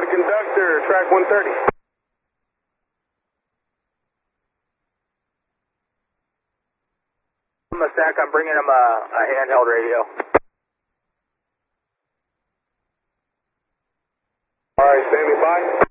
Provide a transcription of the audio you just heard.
conductor, track 130. Stack, I'm bringing him a handheld radio. All right, standing by.